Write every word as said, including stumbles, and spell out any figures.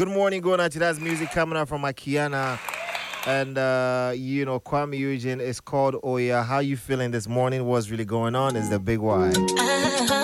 Good morning, going out to that's music coming out from Akiana and uh, you know Kwame Eugene. It's called Oh Yeah. How you feeling this morning? What's really going on? Is the big why.